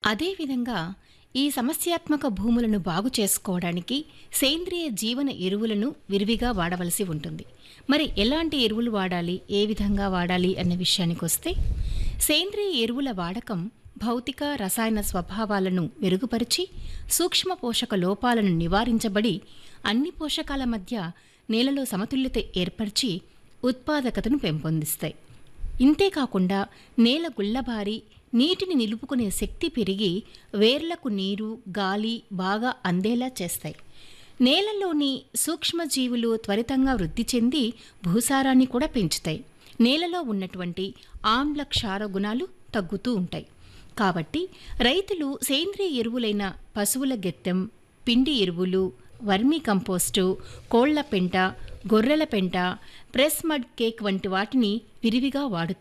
అదేవిధంగా ఈ సమస్యాత్మక భూములను బాగు చేసుకోవడానికి సేంద్రియ జీవన ఎరువులను విరివిగా వాడవలసి ఉంటుంది. మరి ఎలాంటి ఎరువులు వాడాలి, ఏ విధంగా వాడాలి అన్న విషయానికొస్తే, సేంద్రియ ఎరువుల వాడకం భౌతిక రసాయన స్వభావాలను మెరుగుపరిచి సూక్ష్మ పోషక లోపాలను నివారించబడి అన్ని పోషకాల మధ్య నేలలో సమతుల్యత ఏర్పరిచి ఉత్పాదకతను పెంపొందిస్తాయి. ఇంతేకాకుండా నేల గుల్లబారి నీటిని నిలుపుకునే శక్తి పెరిగి వేర్లకు నీరు, గాలి బాగా అందేలా చేస్తాయి. నేలలోని సూక్ష్మజీవులు త్వరితంగా వృద్ధి చెంది భూసారాన్ని కూడా పెంచుతాయి. నేలలో ఉన్నటువంటి ఆమ్ల క్షార గుణాలు తగ్గుతూ ఉంటాయి. కాబట్టి రైతులు సేంద్రియ ఎరువులైన పశువుల గెత్తెం, పిండి ఎరువులు, వర్మీ కంపోస్టు, కోళ్ల పెంట, గొర్రెల పెంట, ప్రెస్ మడ్ కేక్ వంటి వాటిని విరివిగా వాడుతూ